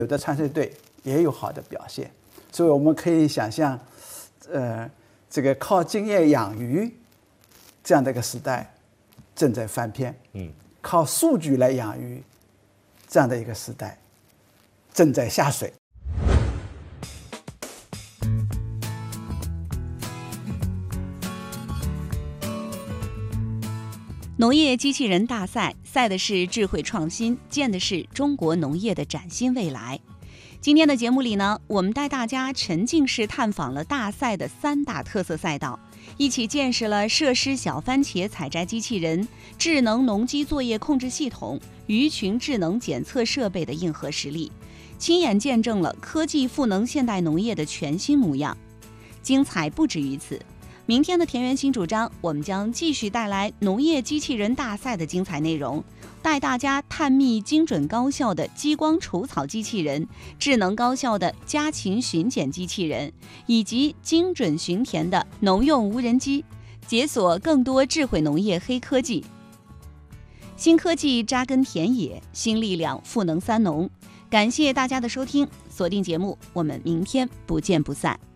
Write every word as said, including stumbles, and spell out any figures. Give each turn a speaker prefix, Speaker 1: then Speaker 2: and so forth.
Speaker 1: 有的参赛队也有好的表现，所以我们可以想象，呃，这个靠经验养鱼这样的一个时代正在翻篇，嗯，靠数据来养鱼这样的一个时代正在下水。
Speaker 2: 农业机器人大赛，赛的是智慧创新，见的是中国农业的崭新未来。今天的节目里呢，我们带大家沉浸式探访了大赛的三大特色赛道，一起见识了设施小番茄采摘机器人、智能农机作业控制系统、鱼群智能检测设备的硬核实力，亲眼见证了科技赋能现代农业的全新模样。精彩不止于此，明天的田园新主张，我们将继续带来农业机器人大赛的精彩内容，带大家探秘精准高效的激光除草机器人、智能高效的家禽巡检机器人，以及精准巡田的农用无人机，解锁更多智慧农业黑科技。新科技扎根田野，新力量赋能三农。感谢大家的收听，锁定节目，我们明天不见不散。